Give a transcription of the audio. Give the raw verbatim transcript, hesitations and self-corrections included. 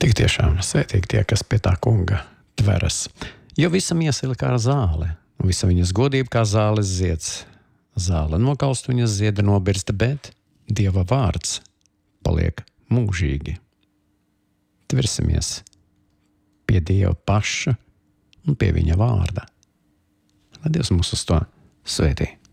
Tik tiešām svētīgi tie, kas pie tā kunga tveras. Jo visa miesa ir kā zāle, un visa viņas godība kā zāles zieds. Zāle nokalst, viņas zieda nobirsta, bet Dieva vārds paliek mūžīgi. Tversimies pie Dieva paša un pie viņa vārda. Lai Dievs mūs uz to svētī.